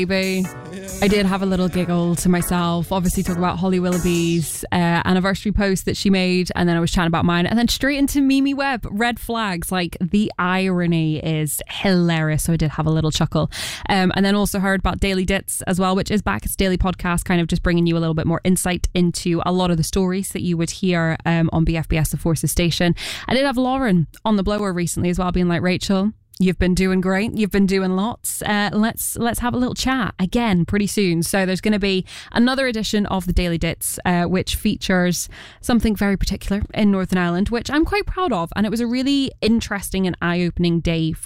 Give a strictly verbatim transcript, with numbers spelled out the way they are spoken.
Maybe. I did have a little giggle to myself. Obviously, talk about Holly Willoughby's uh, anniversary post that she made, and then I was chatting about mine, and then straight into Mimi Webb, red flags. Like, the irony is hilarious. So I did have a little chuckle. Um, and then also heard about Daily Dits as well, which is back. It's a daily podcast, kind of just bringing you a little bit more insight into a lot of the stories that you would hear um, on B F B S The Forces station. I did have Lauren on the blower recently as well, being like, Rachel, you've been doing great. You've been doing lots. Uh, let's let's have a little chat again pretty soon. So there's going to be another edition of the Daily Dits, uh, which features something very particular in Northern Ireland, which I'm quite proud of. And it was a really interesting and eye-opening day